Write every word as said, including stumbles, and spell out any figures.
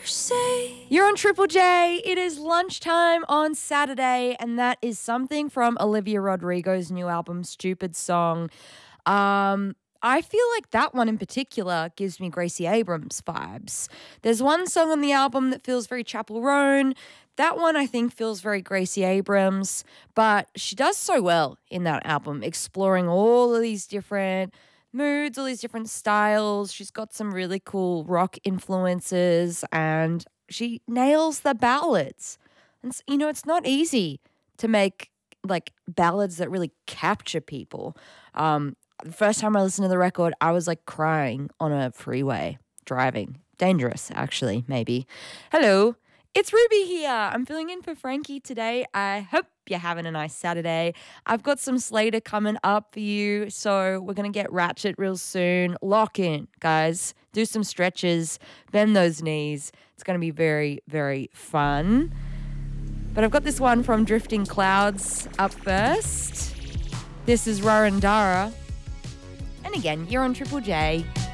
say. You're on Triple J. It is lunchtime on Saturday, and that is something from Olivia Rodrigo's new album, Stupid Song. Um, I feel like that one in particular gives me Gracie Abrams vibes. There's one song on the album that feels very Chapel Roan. That one I think feels very Gracie Abrams, but she does so well in that album, exploring all of these different moods, all these different styles. She's got some really cool rock influences and she nails the ballads. And, you know, it's not easy to make like ballads that really capture people. Um, the first time I listened to the record, I was like crying on a freeway driving. Dangerous, actually, maybe. Hello, it's Ruby here. I'm filling in for Frankie today. I hope you're having a nice Saturday. I've got some Slater coming up for you, so we're going to get ratchet real soon. Lock in, guys. Do some stretches. Bend those knees. It's going to be very, very fun. But I've got this one from Drifting Clouds up first. This is Rarandara. And again, you're on Triple J.